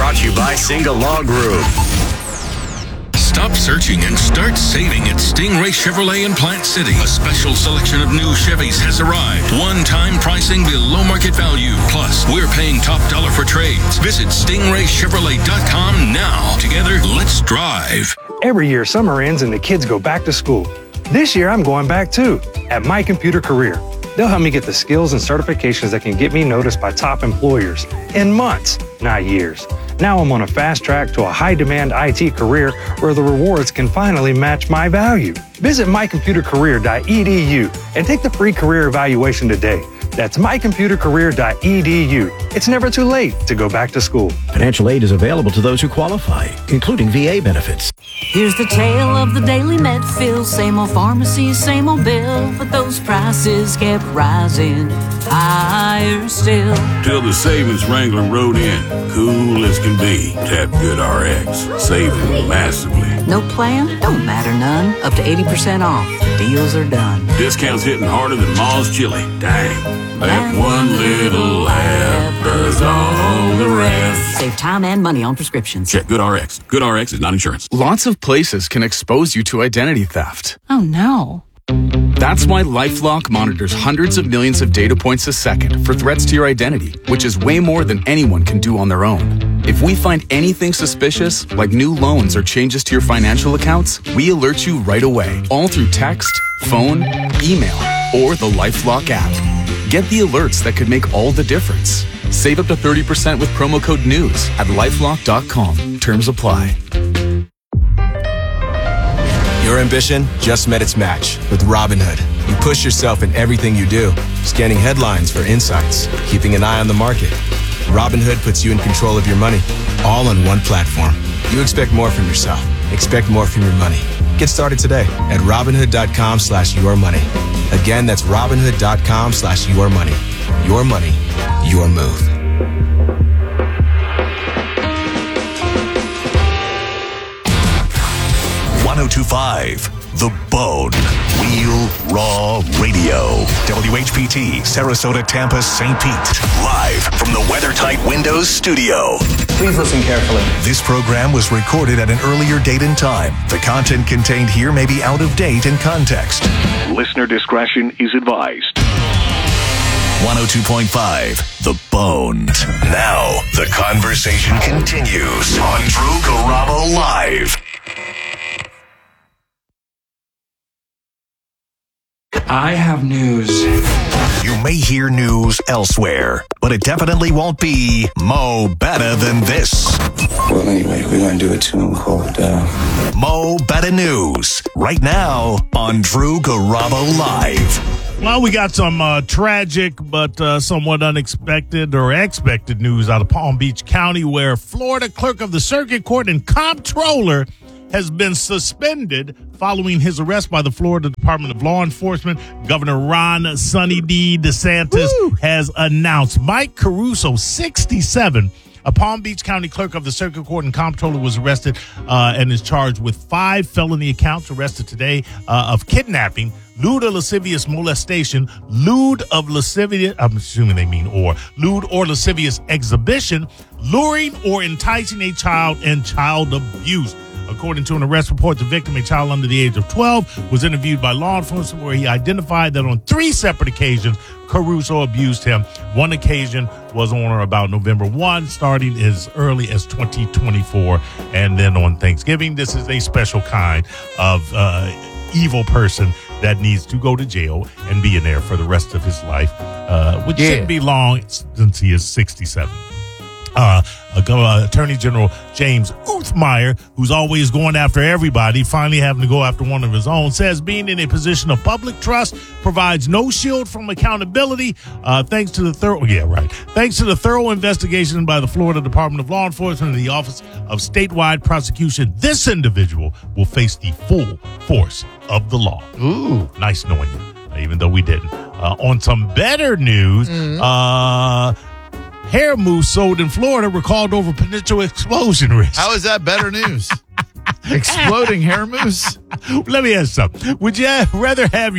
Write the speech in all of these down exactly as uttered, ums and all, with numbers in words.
Brought to you by Single Law Group. Stop searching and start saving at Stingray Chevrolet in Plant City. A special selection of new Chevys has arrived. One-time pricing below market value. Plus, we're paying top dollar for trades. Visit stingray chevrolet dot com now. Together, let's drive. Every year, summer ends and the kids go back to school. This year, I'm going back too, at My Computer Career. They'll help me get the skills and certifications that can get me noticed by top employers in months, not years. Now I'm on a fast track to a high-demand I T career where the rewards can finally match my value. Visit my computer career dot e d u and take the free career evaluation today. That's my computer career dot e d u. It's never too late to go back to school. Financial aid is available to those who qualify, including V A benefits. Here's the tale of the daily Medfield. Same old pharmacy, same old bill, but those prices kept rising higher still. Till the savings wrangler rode in, cool as can be. Tap Good R X, saving massively. No plan? Don't matter none. Up to eighty percent off. Deals are done. Discounts hitting harder than Ma's chili. Dang. That one little app does all the rest. Save time and money on prescriptions. Check Good R X. Good R X is not insurance. Lots of places can expose you to identity theft. Oh, no. That's why LifeLock monitors hundreds of millions of data points a second for threats to your identity, which is way more than anyone can do on their own. If we find anything suspicious, like new loans or changes to your financial accounts, we alert you right away, all through text, phone, email, or the LifeLock app. Get the alerts that could make all the difference. Save up to thirty percent with promo code NEWS at lifelock dot com. Terms apply. Your ambition just met its match with Robinhood. You push yourself in everything you do, scanning headlines for insights, keeping an eye on the market. Robinhood puts you in control of your money, all on one platform. You expect more from yourself. Expect more from your money. Get started today at Robinhood dot com slash your money. Again, that's Robinhood dot com slash your money. Your money, your move. one oh two point five The Bone. Real Raw Radio. W H P T, Sarasota, Tampa, Saint Pete. Live from the WeatherTight Windows studio. Please listen carefully. This program was recorded at an earlier date and time. The content contained here may be out of date in context. Listener discretion is advised. one oh two point five The Bone. Now, the conversation continues on Drew Garabo Live. I have news. You may hear news elsewhere, but it definitely won't be Mo Better Than This. Well, anyway, we're going to do a tune called uh... Mo Better News, right now on Drew Garabo Live. Well, we got some uh, tragic but uh, somewhat unexpected or expected news out of Palm Beach County, where Florida Clerk of the Circuit Court and Comptroller has been suspended following his arrest by the Florida Department of Law Enforcement. Governor Ron Sunny D. DeSantis Woo! has announced Mike Caruso, sixty-seven, a Palm Beach County Clerk of the Circuit Court and Comptroller, was arrested uh, and is charged with five felony accounts, arrested today, uh, of kidnapping, lewd or lascivious molestation, lewd of lascivious, I'm assuming they mean or, lewd or lascivious exhibition, luring or enticing a child, and child abuse. According to an arrest report, the victim, a child under the age of twelve, was interviewed by law enforcement where he identified that on three separate occasions, Caruso abused him. One occasion was on or about November first, starting as early as twenty twenty-four, and then on Thanksgiving. This is a special kind of uh, evil person that needs to go to jail and be in there for the rest of his life, uh, which yeah. shouldn't be long since he is sixty-seven. Uh, uh, Attorney General James Uthmeyer, who's always going after everybody, finally having to go after one of his own, says being in a position of public trust provides no shield from accountability. Uh, thanks to the thorough, yeah, right. Thanks to the thorough investigation by the Florida Department of Law Enforcement and the Office of Statewide Prosecution, this individual will face the full force of the law. Ooh, nice knowing you, even though we didn't. Uh, on some better news, mm-hmm. uh. hair mousse sold in Florida were called over potential explosion risk. How is that better news? Exploding hair mousse? Let me ask you something. Would you rather have your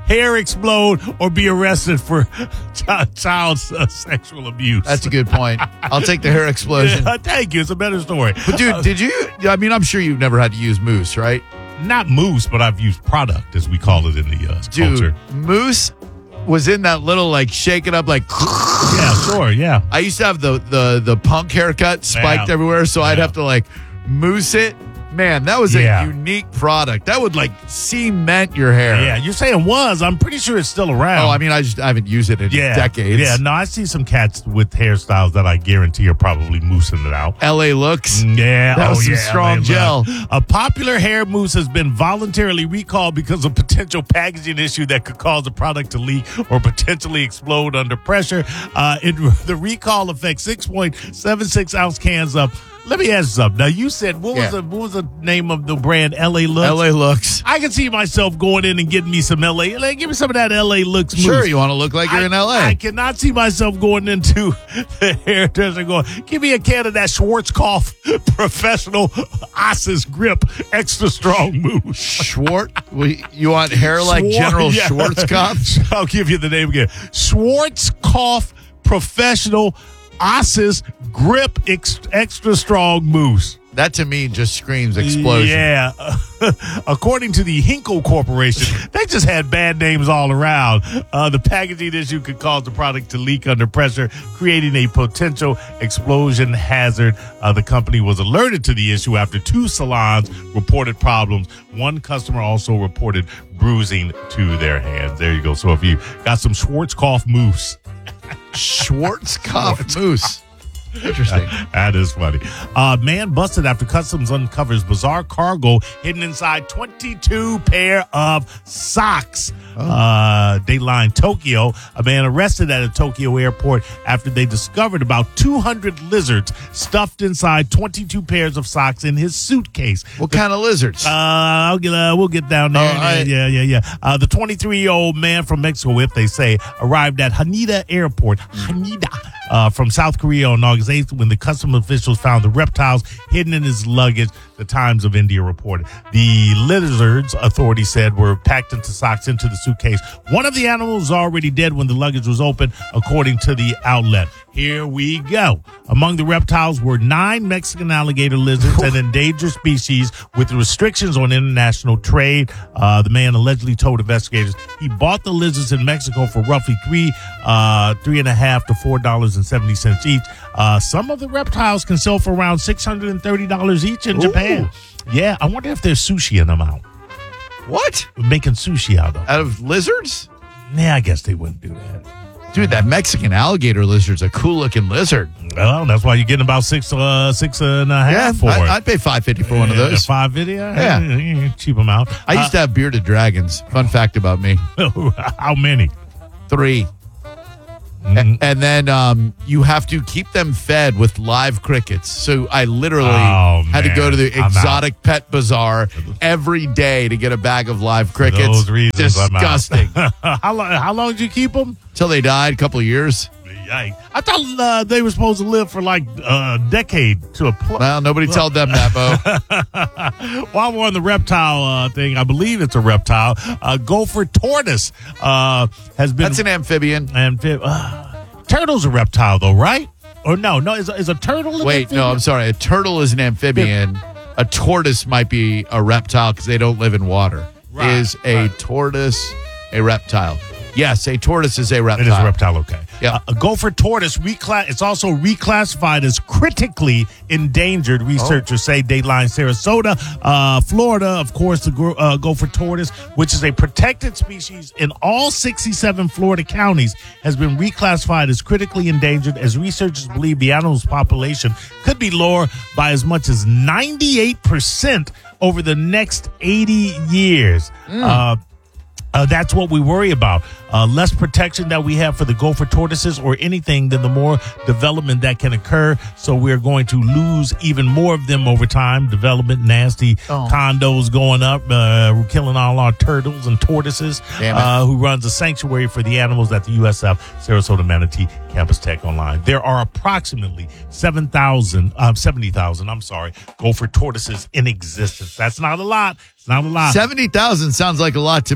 hair explode, or be arrested for child, child uh, sexual abuse. That's a good point. I'll take the hair explosion. Yeah, thank you. It's a better story. But, dude, did you? I mean, I'm sure you've never had to use mousse, right? Not mousse, but I've used product, as we call it in the uh, dude, culture. Mousse was in that little, like, shake it up, like. Yeah, sure, yeah. I used to have the the, the punk haircut spiked yeah. everywhere, so yeah. I'd have to, like, mousse it. Man, that was yeah. a unique product. That would, like, cement your hair. Yeah, you're saying was. I'm pretty sure it's still around. Oh, I mean, I just I haven't used it in yeah. decades. Yeah, no, I see some cats with hairstyles that I guarantee are probably moussing it out. L A Looks. Yeah. That was oh, some yeah, strong gel. A popular hair mousse has been voluntarily recalled because of potential packaging issue that could cause the product to leak or potentially explode under pressure. Uh, it, the recall affects six point seven six ounce cans of. Let me ask you something. Now, you said, what was, yeah. the, what was the name of the brand? L A Looks? L A Looks. I can see myself going in and getting me some L A. Like, give me some of that L A Looks mousse. Sure, you want to look like you're I, in L A. I cannot see myself going into the hairdresser going, give me a can of that Schwarzkopf Professional Ossis Grip Extra Strong Mousse. Schwartz? You want hair like Schwar- General yeah. Schwarzkopf? I'll give you the name again. Schwarzkopf Professional Ossis Grip ex- Extra Strong Mousse. That to me just screams explosion. Yeah. According to the Hinkle Corporation, they just had bad names all around. Uh, the packaging issue could cause the product to leak under pressure, creating a potential explosion hazard. Uh, the company was alerted to the issue after two salons reported problems. One customer also reported bruising to their hands. There you go. So if you got some Schwarzkopf mousse. Schwarzkopf mousse. Interesting. That is funny. Uh, man busted after customs uncovers bizarre cargo hidden inside twenty-two pair of socks. Oh. Uh, Dateline Tokyo. A man arrested at a Tokyo airport after they discovered about two hundred lizards stuffed inside twenty-two pairs of socks in his suitcase. What the, kind of lizards? Uh, I'll get, uh, we'll get down there. Oh, I, yeah, yeah, yeah. Uh, the twenty-three-year-old man from Mexico, if they say, arrived at Haneda Airport. Haneda. Uh, from South Korea on August eighth when the customs officials found the reptiles hidden in his luggage, the Times of India reported. The lizards, authorities said, were packed into socks into the suitcase. One of the animals was already dead when the luggage was opened, according to the outlet. Here we go. Among the reptiles were nine Mexican alligator lizards, an endangered species with restrictions on international trade. Uh, the man allegedly told investigators he bought the lizards in Mexico for roughly three, uh, three and a half to four dollars and seventy cents each. Uh, some of the reptiles can sell for around six hundred and thirty dollars each in Ooh. Japan. Yeah, I wonder if there's sushi in them out. What? Making sushi out of them. Out of lizards? Yeah, I guess they wouldn't do that. Dude, that Mexican alligator lizard's a cool-looking lizard. Well, that's why you're getting about six, uh, six and a half yeah, for I, it. I'd pay five fifty for one of Yeah, those. five fifty? Yeah. yeah. Cheap them out. I used uh, to have bearded dragons. Fun fact about me. How many? Three. Mm-hmm. And then um, you have to keep them fed with live crickets. So I literally oh, had to go to the I'm exotic out. pet bazaar every day to get a bag of live crickets. For those reasons, disgusting. how long? How long did you keep them? Till they died, a couple of years. Yikes. I thought uh, they were supposed to live for like a decade to a pl- Well, nobody told them that, Bo. While we're on the reptile uh, thing, I believe it's a reptile. Uh, gopher tortoise uh, has been. That's an amphibian. Amphib- uh, turtle's a reptile, though, right? Or no, no, is, is a turtle an Wait, amphibian? no, I'm sorry. A turtle is an amphibian. A tortoise might be a reptile because they don't live in water. Right, is a right. tortoise a reptile? Yes, a tortoise is a reptile. It is a reptile, okay. Yeah. Uh, a gopher tortoise, reclass- it's also reclassified as critically endangered, researchers oh. say. Dateline Sarasota, uh, Florida, of course, the gro- uh, gopher tortoise, which is a protected species in all sixty-seven Florida counties, has been reclassified as critically endangered, as researchers believe the animal's population could be lower by as much as ninety-eight percent over the next eighty years. Mm. Uh, Uh, that's what we worry about. Uh, less protection that we have for the gopher tortoises or anything, then the more development that can occur. So we're going to lose even more of them over time. Development, nasty oh. condos going up. Uh, we're killing all our turtles and tortoises. Uh, who runs a sanctuary for the animals at the U S F Sarasota Manatee Campus Tech Online. There are approximately seven thousand, um, seventy thousand, I'm sorry, gopher tortoises in existence. That's not a lot. It's not a lot. seventy thousand sounds like a lot to me.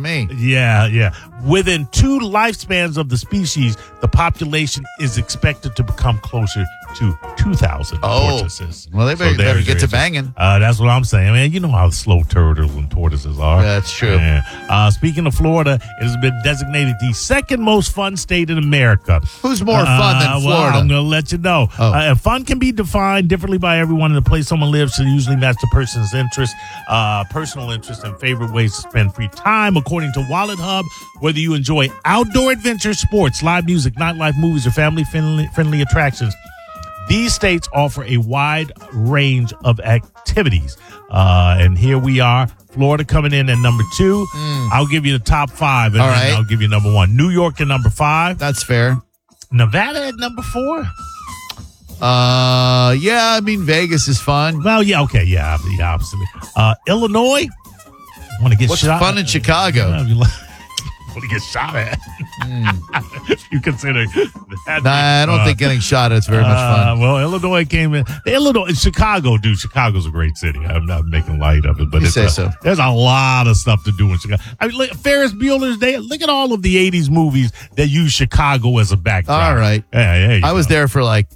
Yeah, yeah. Within two lifespans of the species, the population is expected to become closer to two thousand Oh. tortoises. Well, they better, better there's get your to answer. banging. Uh, that's what I'm saying, man. You know how slow turtles and tortoises are. Yeah, that's true. Yeah. Uh, speaking of Florida, it has been designated the second most fun state in America. Who's more fun than Uh, Florida? Well, I'm going to let you know. Oh. Uh, and fun can be defined differently by everyone, and the place someone lives should usually match the person's interest, uh, personal interest, and favorite ways to spend free time. According to Wallet Hub, whether you enjoy outdoor adventure, sports, live music, nightlife, movies, or family-friendly friendly attractions, these states offer a wide range of activities. Uh, and here we are. Florida coming in at number two. Mm. I'll give you the top five, and All then right. I'll give you number one. New York at number five. That's fair. Nevada at number four. Uh, yeah, I mean, Vegas is fun. Well, yeah, okay, yeah, yeah, obviously. Uh, Illinois. Want to get What's shot? fun in Chicago? Yeah, you like- want to get shot at? You consider that? Nah, I don't uh, think getting shot at is very much Uh, fun. well, Illinois came in. Illinois, Chicago, dude. Chicago's a great city. I'm not making light of it, but You it's say a- so. there's a lot of stuff to do in Chicago. I mean, look, Ferris Bueller's Day. Look at all of the eighties movies that use Chicago as a backdrop. All right. Yeah, yeah. you I was go. there for like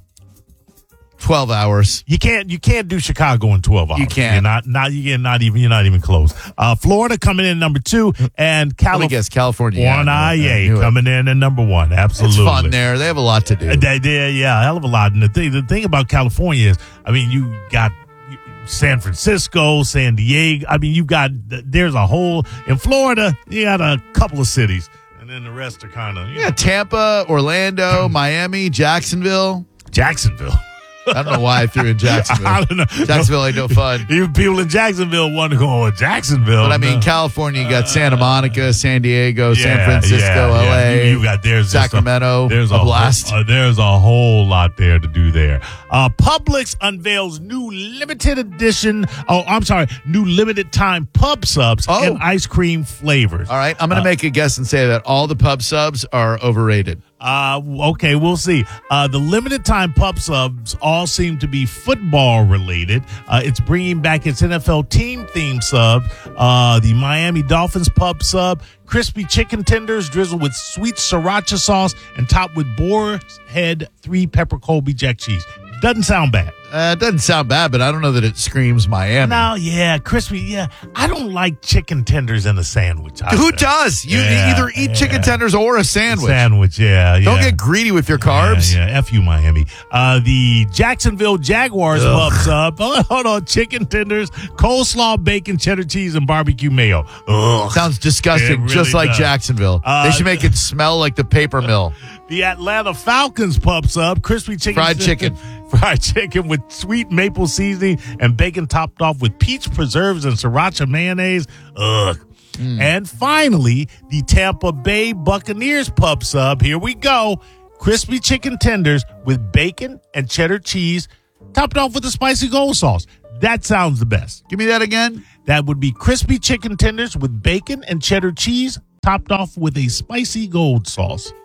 twelve hours. You can't you can't do Chicago in twelve hours. You can't. You're not not you not even you're not even close. Uh, Florida coming in number two, and Let me California. guess, California. Yeah, I knew it. I knew it. coming in at number one. Absolutely, It's fun there. They have a lot to do. Uh, They, they, yeah, a hell of a lot. And the thing, the thing about California is, I mean, you got San Francisco, San Diego. I mean, you got there's a whole in Florida. You got a couple of cities, and then the rest are kind of Yeah, Tampa, Orlando, Miami, Jacksonville. Jacksonville. I don't know why I threw in Jacksonville. I don't know. Jacksonville ain't no fun. Even people in Jacksonville want to go to Jacksonville. But I mean, No. California, you got Santa Monica, San Diego, Yeah, San Francisco, yeah, yeah. L A, You, you got there's just Sacramento, A, there's a a, blast. Whole, uh, there's a whole lot there to do there. Uh, Publix unveils new limited edition. Oh, I'm sorry, new limited time pub subs Oh. and ice cream flavors. All right, I'm going to Uh, make a guess and say that all the pub subs are overrated. Uh, okay, we'll see. Uh, the limited time pub subs all seem to be football related. Uh, it's bringing back its N F L team theme sub, uh, the Miami Dolphins pub sub, crispy chicken tenders drizzled with sweet sriracha sauce and topped with boar's head three pepper Colby Jack cheese. Doesn't sound bad. Uh, it doesn't sound bad, but I don't know that it screams Miami. No, yeah, crispy. Yeah, I don't like chicken tenders in a sandwich. I Who say. does? You Yeah, either eat yeah. chicken tenders or a sandwich. Sandwich, yeah, yeah. Don't get greedy with your carbs. Yeah, yeah. F you, Miami. Uh, the Jacksonville Jaguars Ugh. pub sub. Oh, hold on. Chicken tenders, coleslaw, bacon, cheddar cheese, and barbecue mayo. Ugh. Sounds disgusting, It really just like does. Jacksonville. Uh, they should make it smell like the paper mill. The Atlanta Falcons pub sub. Crispy chicken. Fried chicken. Fried chicken with sweet maple seasoning and bacon topped off with peach preserves and sriracha mayonnaise. Ugh. Mm. And finally, the Tampa Bay Buccaneers pub sub. Here we go. Crispy chicken tenders with bacon and cheddar cheese topped off with a spicy gold sauce. That sounds the best. Give me that again. That would be crispy chicken tenders with bacon and cheddar cheese topped off with a spicy gold sauce.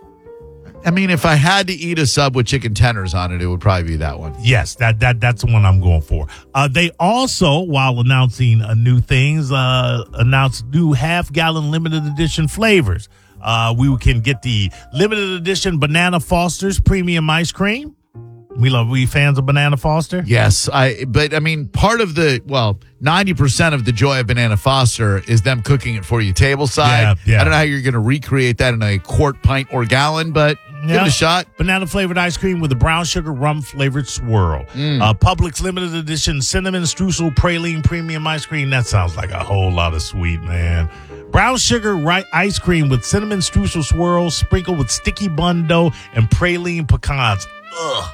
I mean, if I had to eat a sub with chicken tenders on it, it would probably be that one. Yes, that that that's the one I'm going for. Uh, they also, while announcing uh, new things, uh, announced new half-gallon limited edition flavors. Uh, we can get the limited edition Banana Foster's premium ice cream. We love. We fans of Banana Foster? Yes, I. But I mean, part of the well, ninety percent of the joy of Banana Foster is them cooking it for you tableside. Yeah, yeah. I don't know how you're going to recreate that in a quart, pint, or gallon, but give Yeah. it a shot. Banana flavored ice cream with a brown sugar rum flavored swirl. Mm. Uh, Publix limited edition cinnamon streusel praline premium ice cream. That sounds like a whole lot of sweet, man. Brown sugar ri- ice cream with cinnamon streusel swirls sprinkled with sticky bun dough and praline pecans. Ugh.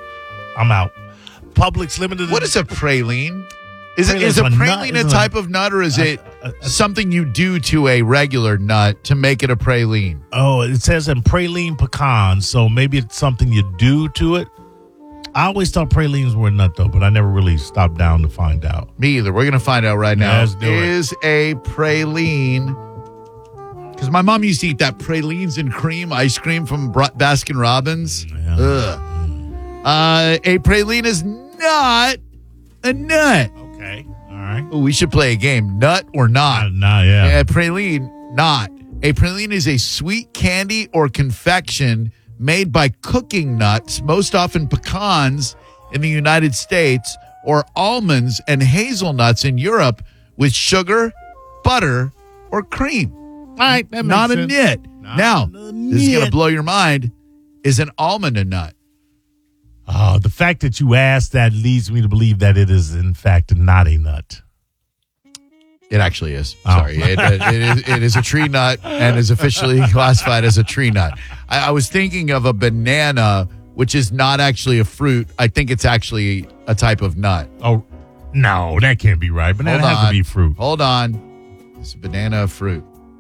I'm out. Publix limited. What is a praline? Is it is Praline's a a nut, praline a isn't type it? of nut, or is Uh, it uh, uh, something you do to a regular nut to make it a praline? Oh, it says in praline pecan, so maybe it's something you do to it. I always thought pralines were a nut, though, but I never really stopped down to find out. Me either. We're going to find out right Yeah, now. let's do it. Is a praline. Because my mom used to eat that pralines and cream ice cream from Bra- Baskin Robbins. Yeah. Ugh. Uh, a praline is not a nut. Okay, all right. Ooh, we should play a game. Nut or not? Nah, nah, yeah. A praline, not. A praline is a sweet candy or confection made by cooking nuts, most often pecans in the United States, or almonds and hazelnuts in Europe, with sugar, butter, or cream. All right, that makes Not sense. a nit. Not now, a this is going to nit. blow your mind. Is an almond a nut? Oh, the fact that you asked that leads me to believe that it is, in fact, not a nut. It actually is. Oh. Sorry. It, it, it, is, it is a tree nut and is officially classified as a tree nut. I, I was thinking of a banana, which is not actually a fruit. I think it's actually a type of nut. Oh, no, that can't be right. Banana Hold has on. to be fruit. Hold on. It's a banana a fruit.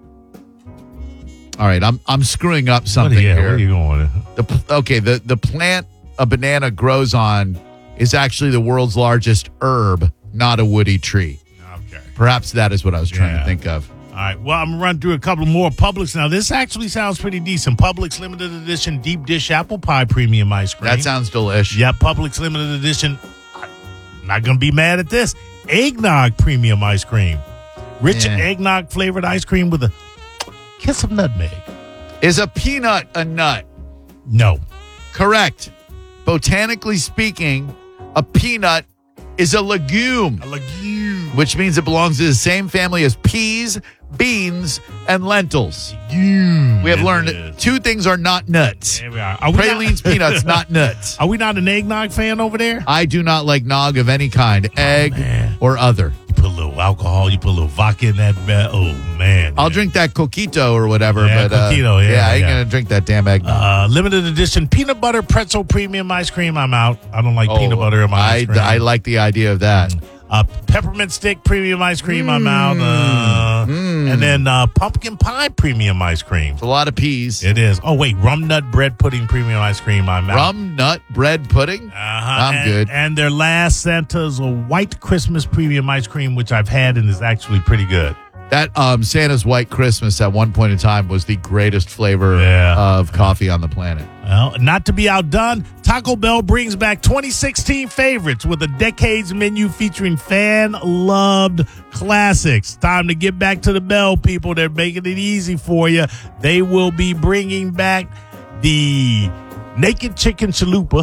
All right, I'm I'm screwing up something What are you, here. Where are you going? The, p- okay, the, the plant a banana grows on is actually the world's largest herb, not a woody tree. Okay. Perhaps that is what I was trying Yeah. to think of. All right. Well, I'm going to run through a couple more Publix now. This actually sounds pretty decent. Publix limited edition deep dish apple pie premium ice cream. That sounds delish. Yeah, Publix limited edition. I'm not going to be mad at this. Eggnog premium ice cream. Rich Yeah. eggnog flavored ice cream with a kiss of nutmeg. Is a peanut a nut? No. Correct. Botanically speaking, a peanut is a legume. A legume. Which means it belongs to the same family as peas, beans, and lentils. Legume. We have It learned is. two things are not nuts. There we are. Are we Pralines, not- peanuts, not nuts. Are we not an eggnog fan over there? I do not like nog of any kind, egg man. or other. You put a little alcohol, you put a little vodka in that. ba- Oh, man. I'll man. drink that coquito or whatever, Yeah, but uh, coquito, yeah, I ain't yeah. gonna drink that damn egg. Uh, limited edition peanut butter pretzel premium ice cream. I'm out. I don't like peanut butter in my Oh, I, ice cream. I like the idea of that. Uh, peppermint stick premium ice cream. I'm out. Uh, And then uh, pumpkin pie premium ice cream. It's a lot of peas. It is. Oh wait, rum nut bread pudding premium ice cream. I'm out. Rum nut bread pudding. Uh-huh. I'm and, good. And their last Santa's a white Christmas premium ice cream, which I've had and is actually pretty good. That um, Santa's White Christmas at one point in time was the greatest flavor Yeah. of coffee on the planet. Well, not to be outdone, Taco Bell brings back twenty sixteen favorites with a decades menu featuring fan-loved classics. Time to get back to the Bell, people. They're making it easy for you. They will be bringing back the Naked Chicken Chalupa,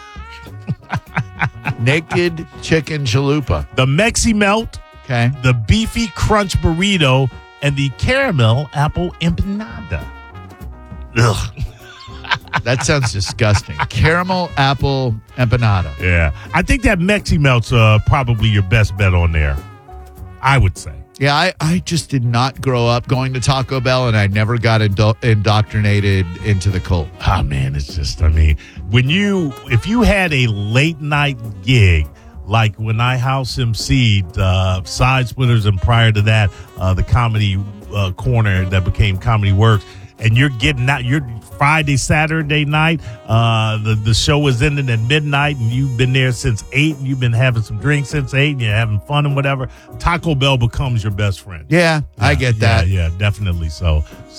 Naked Chicken Chalupa. the Mexi Melt, Okay. the Beefy Crunch Burrito, and the Caramel Apple Empanada. Ugh. That sounds disgusting. Caramel apple empanada. Yeah. I think that Mexi Melt's uh, probably your best bet on there. I would say. Yeah, I, I just did not grow up going to Taco Bell, and I never got indo- indoctrinated into the cult. Ah, man, it's just, I mean, when you, if you had a late night gig, like when I house emceed uh, Side Splitters, and prior to that, uh, the Comedy uh, Corner that became Comedy Works, and you're getting out, you're Friday, Saturday night, uh, the, the show is ending at midnight, and you've been there since eight, and you've been having some drinks since eight, and you're having fun and whatever, Taco Bell becomes your best friend. Yeah, I get Yeah, that. yeah, definitely so.